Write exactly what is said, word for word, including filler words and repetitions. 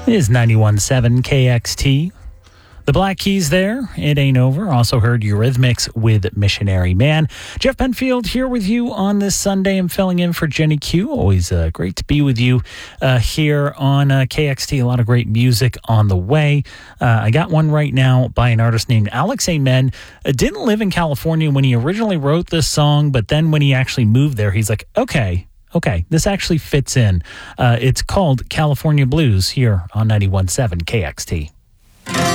It is ninety-one point seven K X T. The Black Keys there, It Ain't Over. Also heard Eurythmics with Missionary Man. Jeff Penfield here with you on this Sunday. I'm filling in for Jenny Q. Always uh, great to be with you uh, here on uh, K X T. A lot of great music on the way. Uh, I got one right now by an artist named Alex Amen. Uh, didn't live in California when he originally wrote this song, but then when he actually moved there, he's like, okay, okay, this actually fits in. Uh, it's called California Blues here on ninety-one point seven K X T.